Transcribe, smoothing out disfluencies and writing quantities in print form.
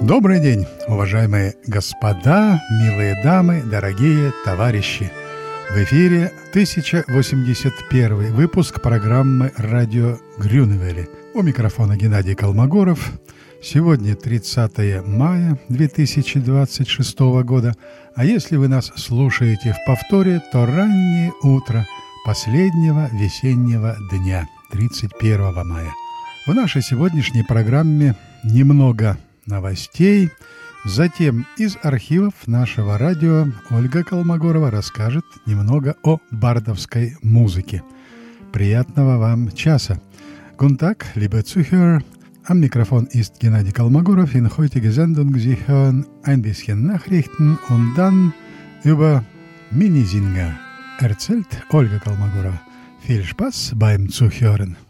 Добрый день, уважаемые господа, милые дамы, дорогие товарищи. В эфире 1081 выпуск программы «Радио Грюневели». У микрофона Геннадий Колмогоров. Сегодня 30 мая 2026 года. А если вы нас слушаете в повторе, то раннее утро последнего весеннего дня, 31 мая. В нашей сегодняшней программе немного новостей. Затем из архивов нашего радио Ольга Колмогорова расскажет немного о бардовской музыке. Приятного вам часа. Guten Tag, liebe Zuhörer. Am Mikrofon ist Gennady Kolmogorov. In heutiger Sendung Sie hören ein bisschen Nachrichten und dann über Minisinger erzählt Ольга Колмогорова. Viel Spaß beim Zuhören.